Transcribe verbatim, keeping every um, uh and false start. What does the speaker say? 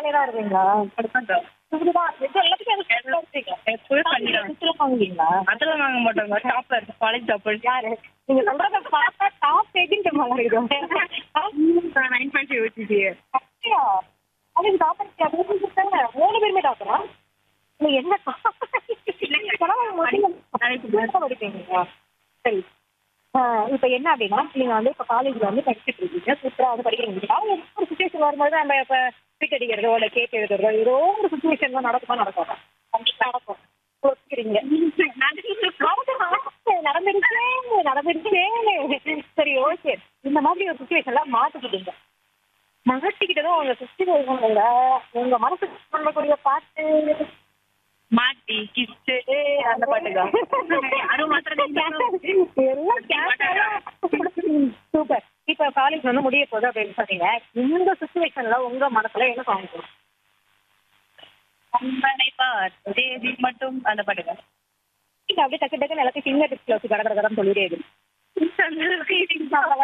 ஜாலியா தான் இருப்பீங்களா? இப்படிதான் இது எல்லாத்துக்கும் எதுக்கு எல்லாம் வச்சீங்க? எப்பவும் பண்ணிடுவேன். சுத்தலாம் வாங்குவீங்களா? அதெல்லாம் வாங்க மாட்டோங்க. Topper college topper. யாரு? நீங்க சொல்றத பார்த்தா டாப் எயிட்டின்ற மாதிரி இருக்கு. நைன் பாயிண்ட் ஃபைவ் வச்சுட்டு அப்படியா? அது டாப்பர் இருக்காங்க. மூணு பேருமே டாப்பரா? நீங்க என்ன படிப்பீங்களா? சரி. ஆஹ் இப்ப என்ன அப்படின்னா நீங்க வந்து இப்ப காலேஜ்ல வந்து படிச்சுட்டு இருக்கீங்க, சூப்பரா வந்து படிக்கிறீங்க. ஒரு சுச்சுவேஷன் வரும்போது நம்ம இப்ப ஸ்பீக் அடிக்கிறதோ இல்ல கேக் எழுதுறதோ ஏதோ ஒரு சுச்சுவேஷன் தான் நடக்குமா நடக்கும் கண்டிப்பா நடக்கும். ஒத்துக்கிறீங்க. நடந்துருச்சே நடந்துருச்சே. சரி ஓகே. இந்த மாதிரி ஒரு சுச்சுவேஷன்ல மாட்டிக்கிட்டீங்க. மாட்டிக்கிட்டதும் உங்க சுச்சுவேஷன்ல உங்க மனசுக்கு பண்ணக்கூடிய பாட்டு மாட்டி கிச்சு அந்த பாட்டுக்கா அது சூப்பர். இப்ப காலேஜ் வந்து முடிய போகுது அப்படின்னு சொன்னீங்க. இந்த சுச்சுவேஷன்ல உங்க மனசுல என்ன சாங் போகும்? அம்மனை பார்த்து தேவி மட்டும் அந்த பாட்டுக்கா அப்படியே டக்கு டக்குன்னு எல்லாத்தையும் ஃபிங்கர் டிப்ஸ்ல வச்சு கடற்கரை சொல்லிட்டே இருக்கு.